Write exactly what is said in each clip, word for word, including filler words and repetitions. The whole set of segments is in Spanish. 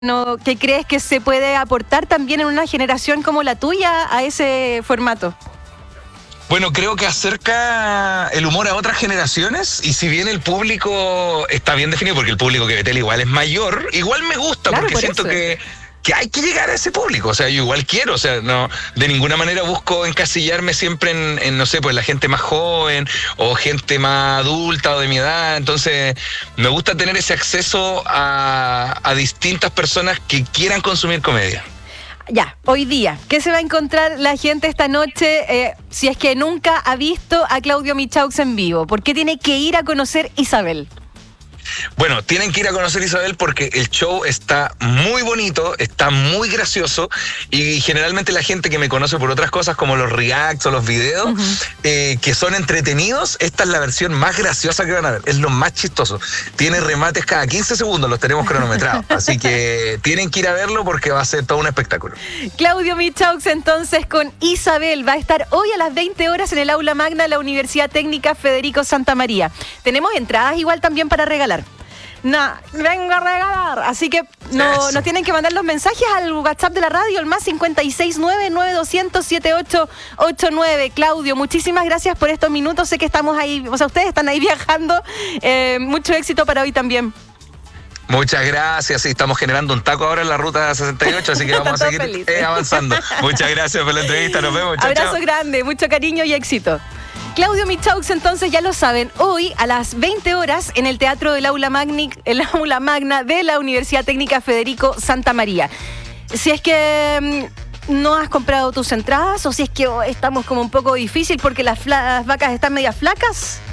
no, ¿qué crees que se puede aportar también en una generación como la tuya a ese formato? Bueno, creo que acerca el humor a otras generaciones, y si bien el público está bien definido, porque el público que ve tele igual es mayor, igual me gusta, Claro, porque por siento eso. que, que hay que llegar a ese público. O sea, yo igual quiero, o sea, no, de ninguna manera busco encasillarme siempre en, en no sé, pues la gente más joven o gente más adulta o de mi edad. Entonces, me gusta tener ese acceso a, a distintas personas que quieran consumir comedia. Ya, hoy día, ¿qué se va a encontrar la gente esta noche eh, si es que nunca ha visto a Claudio Michaux en vivo? ¿Por qué tiene que ir a conocer Isabel? Bueno, tienen que ir a conocer Isabel porque el show está muy bonito, está muy gracioso, y generalmente la gente que me conoce por otras cosas como los reacts o los videos, uh-huh. eh, que son entretenidos, esta es la versión más graciosa que van a ver, es lo más chistoso. Tiene remates cada quince segundos, los tenemos cronometrados, así que tienen que ir a verlo porque va a ser todo un espectáculo. Claudio Michaux entonces con Isabel va a estar hoy a las veinte horas en el Aula Magna de la Universidad Técnica Federico Santa María. Tenemos entradas igual también para regalar. No, vengo a regalar. Así que no, nos tienen que mandar los mensajes al WhatsApp de la radio, el más cinco seis nueve, nueve dos cero cero, siete ocho ocho nueve. Claudio, muchísimas gracias por estos minutos. Sé que estamos ahí, o sea, ustedes están ahí viajando. Eh, mucho éxito para hoy también. Muchas gracias. Sí, estamos generando un taco ahora en la ruta sesenta y ocho, así que vamos a seguir eh, avanzando. Muchas gracias por la entrevista. Nos vemos. Chao, abrazo chao. grande, mucho cariño y éxito. Claudio Michaux, entonces ya lo saben, hoy a las veinte horas en el Teatro del Aula, Magni, el Aula Magna de la Universidad Técnica Federico Santa María. Si es que mmm, no has comprado tus entradas o si es que oh, estamos como un poco difícil porque las, las vacas están medias flacas,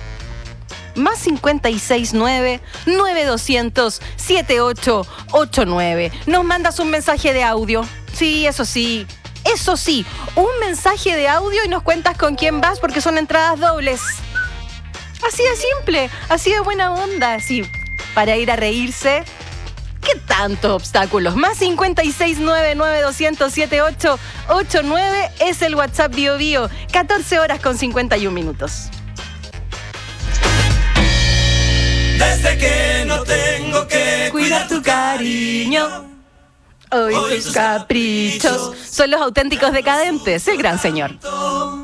más cinco seis nueve, nueve dos cero cero, siete ocho ocho nueve. Nos mandas un mensaje de audio. Sí, eso sí. Eso sí, un mensaje de audio y nos cuentas con quién vas porque son entradas dobles. Así de simple, así de buena onda, así, para ir a reírse. ¿Qué tantos obstáculos? Más cinco seis nueve, nueve dos cero cero, siete ocho ocho nueve es el WhatsApp Bio Bio. catorce horas con cincuenta y un minutos. Desde que no tengo que cuidar tu cariño. Hoy tus caprichos son los auténticos decadentes, el gran señor.